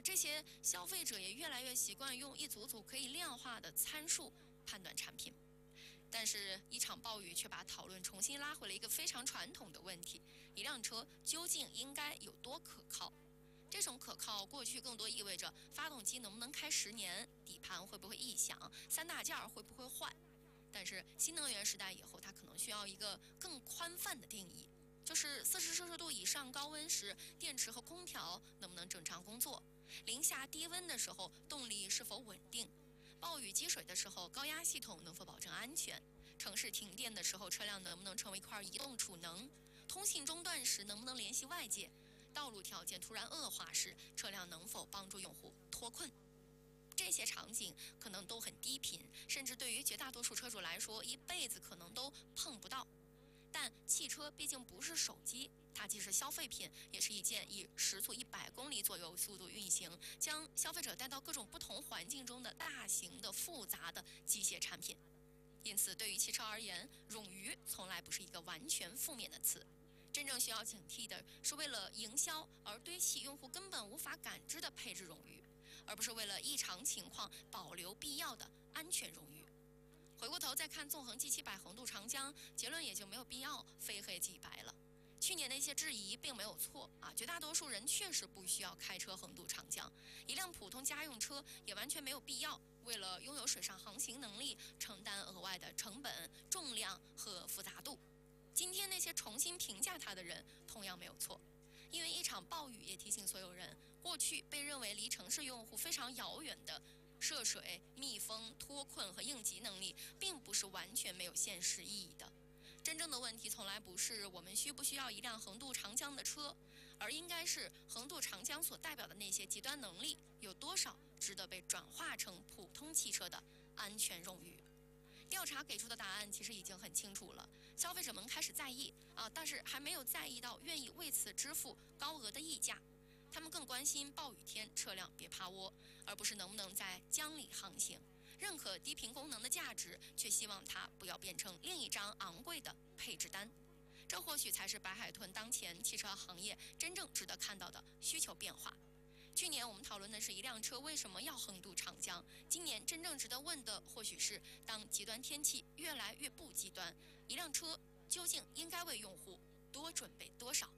这些消费者也越来越习惯用一组组可以量化的参数判断产品。但是，一场暴雨却把讨论重新拉回了一个非常传统的问题：一辆车究竟应该有多可靠？这种可靠，过去更多意味着发动机能不能开10年，底盘会不会异响，三大件会不会坏。但是新能源时代以后，它可能需要一个更宽泛的定义，就是40摄氏度以上高温时，电池和空调能不能正常工作？零下低温的时候，动力是否稳定？暴雨积水的时候，高压系统能否保证安全？城市停电的时候，车辆能不能成为一块移动储能？通信中断时能不能联系外界？道路条件突然恶化时，车辆能否帮助用户脱困？这些场景可能都很低频，甚至对于绝大多数车主来说，一辈子可能都碰不到。但汽车毕竟不是手机，它既是消费品，也是一件以时速100公里左右速度运行，将消费者带到各种不同环境中的大型的复杂的机械产品。因此，对于汽车而言，冗余从来不是一个完全负面的词。真正需要警惕的是为了营销而堆砌用户根本无法感知的配置冗余，而不是为了异常情况保留必要的安全冗余。回过头再看纵横 G700横渡长江，结论也就没有必要非黑即白了。去年的一些质疑并没有错啊，绝大多数人确实不需要开车横渡长江，一辆普通家用车也完全没有必要为了拥有水上航行能力承担额外的成本、重量和复杂度。今天那些重新评价它的人同样没有错，因为一场暴雨也提醒所有人，过去被认为离城市用户非常遥远的涉水、密封、脱困和应急能力，并不是完全没有现实意义的。真正的问题从来不是我们需不需要一辆横渡长江的车，而应该是横渡长江所代表的那些极端能力有多少值得被转化成普通汽车的安全冗余。调查给出的答案其实已经很清楚了，消费者们开始在意但是还没有在意到愿意为此支付高额的溢价。他们更关心暴雨天车辆别趴窝，而不是能不能在江里航行。认可低频功能的价值，却希望它不要变成另一张昂贵的配置单。这或许才是白海豚当前汽车行业真正值得看到的需求变化。去年我们讨论的是一辆车为什么要横渡长江，今年真正值得问的或许是，当极端天气越来越不极端，一辆车究竟应该为用户多准备多少？